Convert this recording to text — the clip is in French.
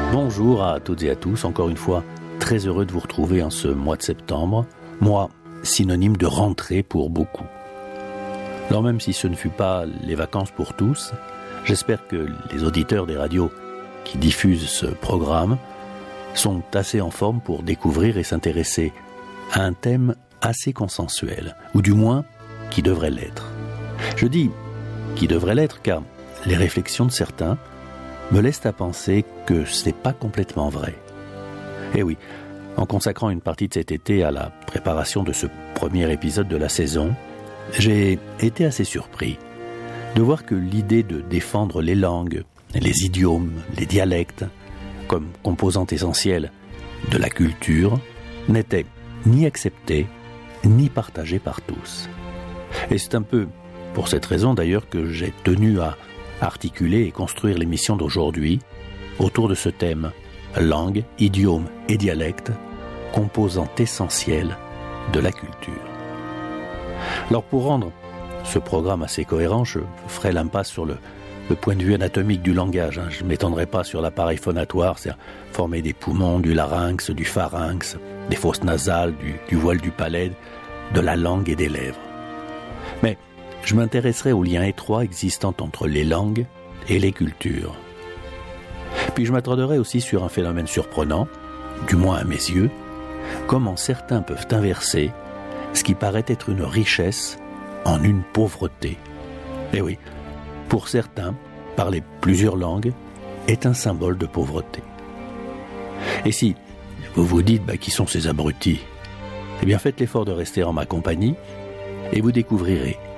Bonjour à toutes et à tous, encore une fois, très heureux de vous retrouver en ce mois de septembre, mois synonyme de rentrée pour beaucoup. Alors même si ce ne fut pas les vacances pour tous, j'espère que les auditeurs des radios qui diffusent ce programme sont assez en forme pour découvrir et s'intéresser à un thème assez consensuel, ou du moins qui devrait l'être. Je dis qui devrait l'être car les réflexions de certains me laissent à penser que c'est pas complètement vrai. Eh oui, en consacrant une partie de cet été à la préparation de ce premier épisode de la saison, j'ai été assez surpris de voir que l'idée de défendre les langues, les idiomes, les dialectes, comme composante essentielle de la culture, n'était ni acceptée, ni partagée par tous. Et c'est un peu pour cette raison d'ailleurs que j'ai tenu à articuler et construire l'émission d'aujourd'hui autour de ce thème, langue, idiome et dialecte, composante essentielle de la culture. Alors pour rendre ce programme assez cohérent, je ferai l'impasse sur le point de vue anatomique du langage. Je ne m'étendrai pas sur l'appareil phonatoire, c'est-à-dire former des poumons, du larynx, du pharynx, des fosses nasales, du voile du palais, de la langue et des lèvres. Mais je m'intéresserai aux liens étroits existants entre les langues et les cultures. Puis je m'attarderai aussi sur un phénomène surprenant, du moins à mes yeux, comment certains peuvent inverser ce qui paraît être une richesse en une pauvreté. Et oui, pour certains, parler plusieurs langues est un symbole de pauvreté. Et si vous vous dites « qui sont ces abrutis ?» Eh bien faites l'effort de rester en ma compagnie et vous découvrirez